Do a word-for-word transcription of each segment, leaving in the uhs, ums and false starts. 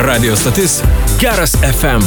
Radio stotis Geras F M.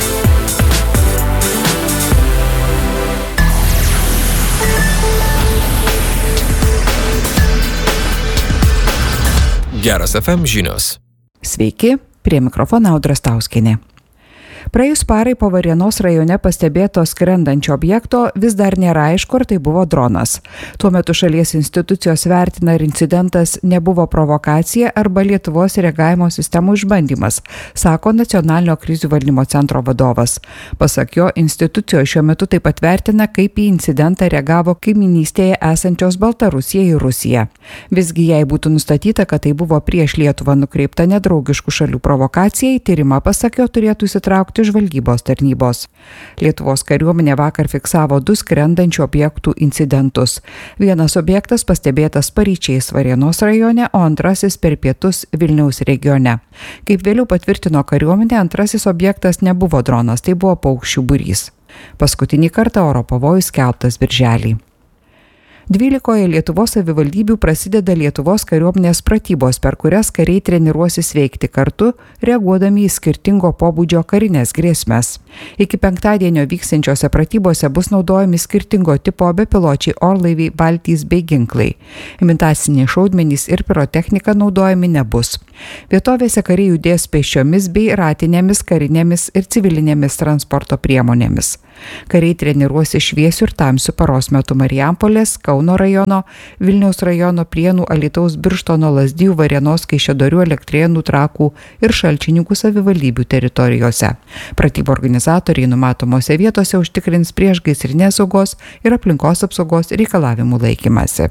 Geras F M žinios. Sveiki, prie mikrofono Audra Stauskienė. Praėjus parai po Varėnos rajone pastebėto skrendančio objekto vis dar nėra aišku, ar tai buvo dronas. Tuo metu šalies institucijos vertina, ar incidentas nebuvo provokacija arba Lietuvos reagavimo sistemų išbandymas, sako Nacionalinio krizių valdymo centro vadovas. Pasak jo, institucijos šiuo metu taip pat vertina, kaip į incidentą reagavo kaiminystėje esančios Baltarusija ir Rusija. Visgi jei būtų nustatyta, kad tai buvo prieš Lietuvą nukreipta nedraugiškų šalių provokacija, į tyrimą, pasak jo, turėtų įsitraukti žvalgybos tarnybos. Lietuvos kariuomenė vakar fiksavo du skrendančių objektų incidentus. Vienas objektas pastebėtas paryčiais Varėnos rajone, o antrasis per pietus Vilniaus regione. Kaip vėliau patvirtino kariuomenė, antrasis objektas nebuvo dronas, tai buvo paukščių būrys. Paskutinį kartą oro pavojus skelbtas birželį. Dvylikoje Lietuvos savivaldybių prasideda Lietuvos kariuomenės pratybos, per kurias kariai treniruosis veikti kartu, reaguodami į skirtingo pobūdžio karinės grėsmes. Iki penktadienio vyksiančiose pratybose bus naudojami skirtingo tipo bepiločiai orlaiviai, valtys bei ginklai. Imitaciniai šaudmenys ir pirotechnika naudojami nebus. Vietovėse kariai judės pėsčiomis bei ratinėmis karinėmis ir civilinėmis transporto priemonėmis. Kariai treniruosi šviesių ir tamsių paros metu Marijampolės, Kauno rajono, Vilniaus rajono, Prienų, Alytaus, Birštono, Lazdijų, Varėnos, Kaišiadorių, Elektrėnų, Trakų ir Šalčininkų savivaldybių teritorijose. Pratybų organizatoriai numatomose vietose užtikrins priešgaisrinės saugos ir aplinkos apsaugos reikalavimų laikymąsi.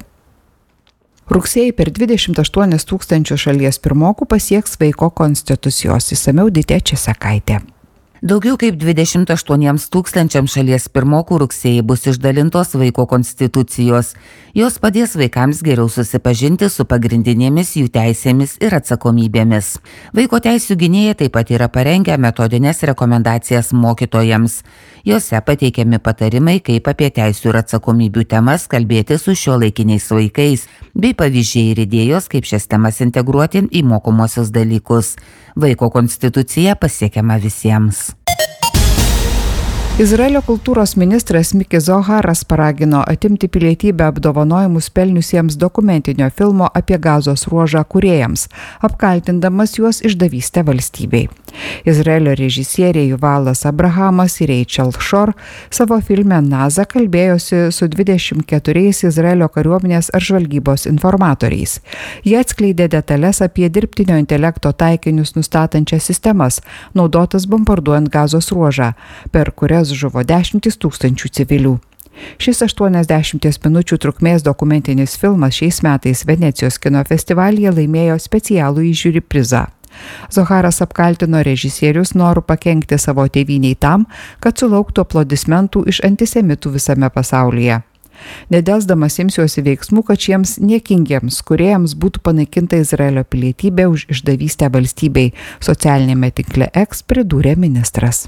Rugsėjį per dvidešimt aštuonis tūkstančius šalies pirmokų pasieks vaiko konstitucijos, išsamiau Ditė Česakaitė. Daugiau kaip dvidešimt aštuoniems tūkstančiams šalies pirmokų rugsėjį bus išdalintos vaiko konstitucijos. Jos padės vaikams geriau susipažinti su pagrindinėmis jų teisėmis ir atsakomybėmis. Vaiko teisių gynėjai taip pat yra parengę metodinės rekomendacijas mokytojams. Jose pateikiami patarimai, kaip apie teisių ir atsakomybių temas kalbėti su šiuolaikiniais vaikais, bei pavyzdžiai ir idėjos, kaip šias temas integruoti į mokomosius dalykus. Vaiko konstitucija pasiekiama visiems. Izraelio kultūros ministras Mikis Zoharas paragino atimti pilietybę apdovanojimus pelniusiems dokumentinio filmo apie Gazos ruožą kūrėjams, apkaltindamas juos išdavystę valstybei. Izraelio režisieriai Juvalas Abrahamas ir Rachel Shore savo filme Naza kalbėjosi su dvidešimt keturiais Izraelio kariuomenės ar žvalgybos informatoriais. Jie atskleidė detalės apie dirbtinio intelekto taikinius nustatančias sistemas, naudotas bombarduojant Gazos ruožą, per kurias žuvo dešimtis tūkstančių civilių. Šis aštuoniasdešimties minučių trukmės dokumentinis filmas šiais metais Venecijos kino festivalyje laimėjo specialų žiuri prizą. Zoharas apkaltino režisierius noru pakenkti savo tėvynei tam, kad sulauktų aplodismentų iš antisemitų visame pasaulyje. Nedelsdamas imsiuosi veiksmų, kad šiems niekingiems kūrėjams būtų panaikinta Izraelio pilietybė už išdavystę valstybei, socialinėme tinkle X pridūrė ministras.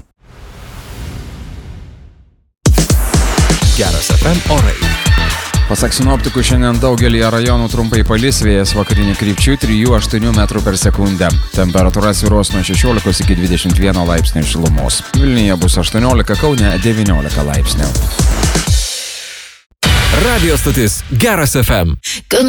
Geras F M orai. Pasak sinoptikų, šiandien daugelį rajonų trumpai palis, vėjas vakarinių krypčių trijų aštuonių metrų per sekundę. Temperatūra svyruos nuo šešiolikos iki dvidešimt vieno laipsnių šilumos. Vilniuje bus aštuoniolika, Kaune devyniolika laipsnių. Radio stotis Geras F M.